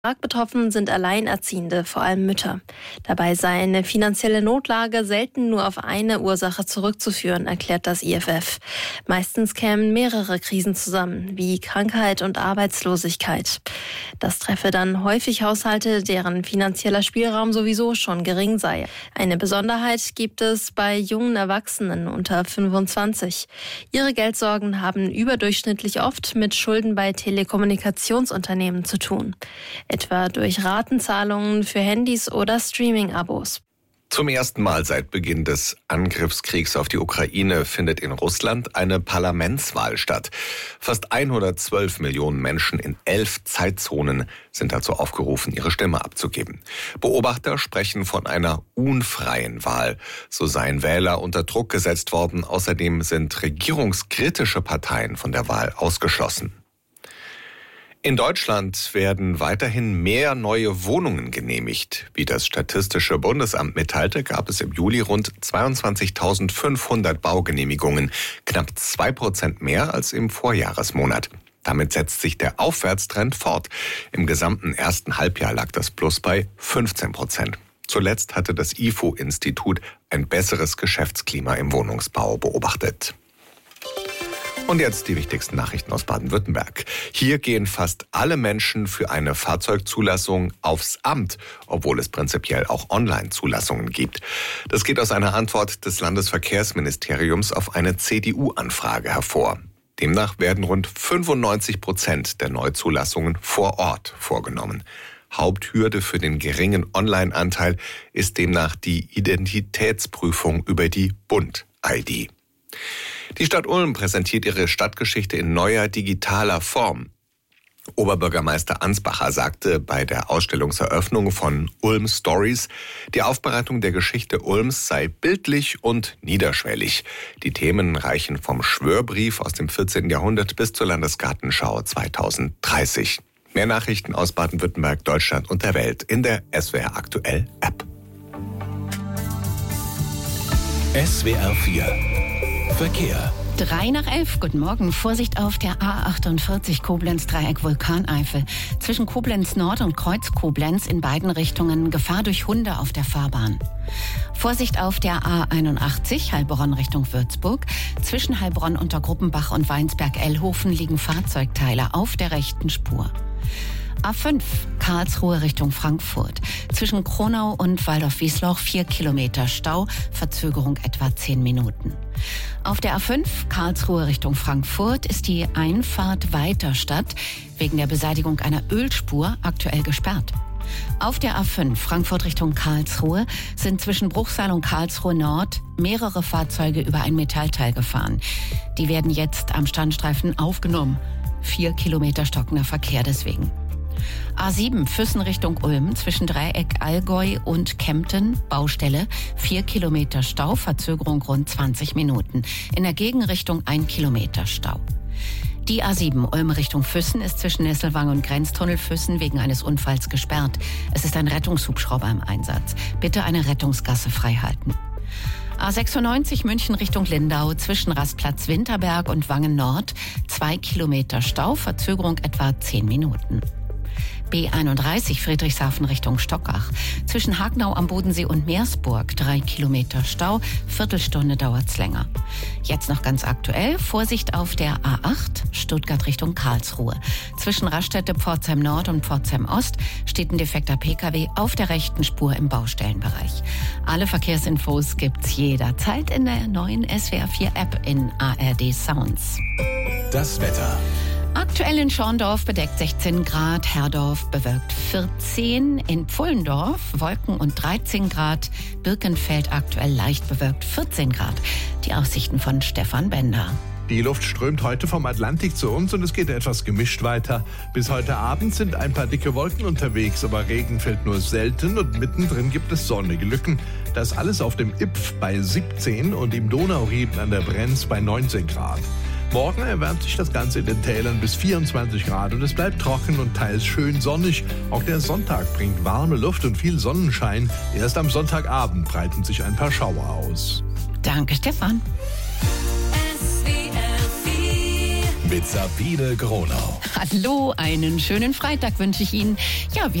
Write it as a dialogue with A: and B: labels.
A: Stark betroffen sind Alleinerziehende, vor allem Mütter. Dabei sei eine finanzielle Notlage selten nur auf eine Ursache zurückzuführen, erklärt das IFF. Meistens kämen mehrere Krisen zusammen, wie Krankheit und Arbeitslosigkeit. Das treffe dann häufig Haushalte, deren finanzieller Spielraum sowieso schon gering sei. Eine Besonderheit gibt es bei jungen Erwachsenen unter 25. Ihre Geldsorgen haben überdurchschnittlich oft mit Schulden bei Telekommunikationsunternehmen zu tun. Etwa durch Ratenzahlungen für Handys oder Streaming-Abos.
B: Zum ersten Mal seit Beginn des Angriffskriegs auf die Ukraine findet in Russland eine Parlamentswahl statt. Fast 112 Millionen Menschen in 11 Zeitzonen sind dazu aufgerufen, ihre Stimme abzugeben. Beobachter sprechen von einer unfreien Wahl. So seien Wähler unter Druck gesetzt worden. Außerdem sind regierungskritische Parteien von der Wahl ausgeschlossen. In Deutschland werden weiterhin mehr neue Wohnungen genehmigt. Wie das Statistische Bundesamt mitteilte, gab es im Juli rund 22.500 Baugenehmigungen, knapp 2% mehr als im Vorjahresmonat. Damit setzt sich der Aufwärtstrend fort. Im gesamten ersten Halbjahr lag das Plus bei 15%. Zuletzt hatte das IFO-Institut ein besseres Geschäftsklima im Wohnungsbau beobachtet. Und jetzt die wichtigsten Nachrichten aus Baden-Württemberg. Hier gehen fast alle Menschen für eine Fahrzeugzulassung aufs Amt, obwohl es prinzipiell auch Online-Zulassungen gibt. Das geht aus einer Antwort des Landesverkehrsministeriums auf eine CDU-Anfrage hervor. Demnach werden rund 95% der Neuzulassungen vor Ort vorgenommen. Haupthürde für den geringen Online-Anteil ist demnach die Identitätsprüfung über die Bund-ID. Die Stadt Ulm präsentiert ihre Stadtgeschichte in neuer digitaler Form. Oberbürgermeister Ansbacher sagte bei der Ausstellungseröffnung von Ulm Stories, die Aufbereitung der Geschichte Ulms sei bildlich und niederschwellig. Die Themen reichen vom Schwörbrief aus dem 14. Jahrhundert bis zur Landesgartenschau 2030. Mehr Nachrichten aus Baden-Württemberg, Deutschland und der Welt in der SWR Aktuell App.
C: SWR 4 Verkehr.
D: 11:03, guten Morgen. Vorsicht auf der A48 Koblenz-Dreieck Vulkaneifel. Zwischen Koblenz Nord und Kreuz Koblenz in beiden Richtungen Gefahr durch Hunde auf der Fahrbahn. Vorsicht auf der A81 Heilbronn Richtung Würzburg. Zwischen Heilbronn unter Gruppenbach und Weinsberg-Ellhofen liegen Fahrzeugteile auf der rechten Spur. A5 Karlsruhe Richtung Frankfurt. Zwischen Kronau und Waldorf-Wiesloch 4 Kilometer Stau, Verzögerung etwa 10 Minuten. Auf der A5 Karlsruhe Richtung Frankfurt ist die Einfahrt Weiterstadt wegen der Beseitigung einer Ölspur aktuell gesperrt. Auf der A5 Frankfurt Richtung Karlsruhe sind zwischen Bruchsal und Karlsruhe Nord mehrere Fahrzeuge über ein Metallteil gefahren. Die werden jetzt am Standstreifen aufgenommen. 4 Kilometer stockender Verkehr deswegen. A7 Füssen Richtung Ulm zwischen Dreieck Allgäu und Kempten, Baustelle, 4 Kilometer Stau, Verzögerung rund 20 Minuten. In der Gegenrichtung 1 Kilometer Stau. Die A7 Ulm Richtung Füssen ist zwischen Nesselwang und Grenztunnel Füssen wegen eines Unfalls gesperrt. Es ist ein Rettungshubschrauber im Einsatz. Bitte eine Rettungsgasse freihalten. A96 München Richtung Lindau zwischen Rastplatz Winterberg und Wangen Nord, 2 Kilometer Stau, Verzögerung etwa 10 Minuten. B31 Friedrichshafen Richtung Stockach. Zwischen Hagnau am Bodensee und Meersburg 3 Kilometer Stau, Viertelstunde dauert's länger. Jetzt noch ganz aktuell, Vorsicht auf der A8 Stuttgart Richtung Karlsruhe. Zwischen Raststätte Pforzheim Nord und Pforzheim Ost steht ein defekter Pkw auf der rechten Spur im Baustellenbereich. Alle Verkehrsinfos gibt's jederzeit in der neuen SWR 4 App in ARD Sounds.
C: Das Wetter.
D: Aktuell in Schorndorf bedeckt 16 Grad, Herdorf bewölkt 14, in Pfullendorf Wolken und 13 Grad, Birkenfeld aktuell leicht bewölkt 14 Grad. Die Aussichten von Stefan Bender.
E: Die Luft strömt heute vom Atlantik zu uns und es geht etwas gemischt weiter. Bis heute Abend sind ein paar dicke Wolken unterwegs, aber Regen fällt nur selten und mittendrin gibt es sonnige Lücken. Das alles auf dem Ipf bei 17 und im Donauried an der Brenz bei 19 Grad. Morgen erwärmt sich das Ganze in den Tälern bis 24 Grad und es bleibt trocken und teils schön sonnig. Auch der Sonntag bringt warme Luft und viel Sonnenschein. Erst am Sonntagabend breiten sich ein paar Schauer aus.
D: Danke, Stefan.
C: mit Sabine Gronau.
D: Hallo, einen schönen Freitag wünsche ich Ihnen. Ja,